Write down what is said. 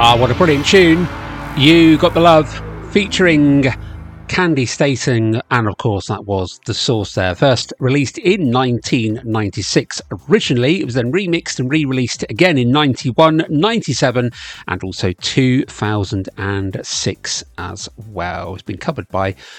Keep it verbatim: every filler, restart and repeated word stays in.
Ah, what a brilliant tune. You Got the Love, featuring Candy Staton, and of course that was The Source there. First released in nineteen ninety-six originally. It was then remixed and re-released again in ninety-one, ninety-seven and also two thousand six as well. It's been covered by